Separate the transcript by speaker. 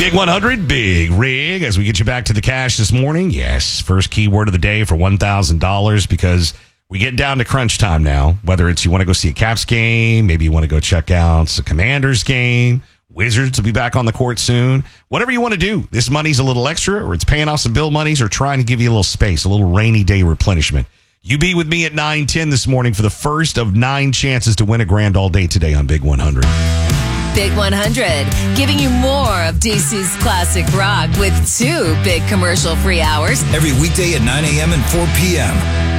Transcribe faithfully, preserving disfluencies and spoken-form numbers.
Speaker 1: Big one hundred, Big Rig, as we get you back to the cash this morning. Yes, first keyword of the day for one thousand dollars because we get down to crunch time now. Whether it's you want to go see a Caps game, maybe you want to go check out the Commanders game, Wizards will be back on the court soon. Whatever you want to do, this money's a little extra, or it's paying off some bill monies, or trying to give you a little space, a little rainy day replenishment. You be with me at nine ten this morning for the first of nine chances to win a grand all day today on Big one hundred.
Speaker 2: Big one hundred, giving you more of D C's classic rock with two big commercial-free hours.
Speaker 3: Every weekday at nine a.m. and four p.m.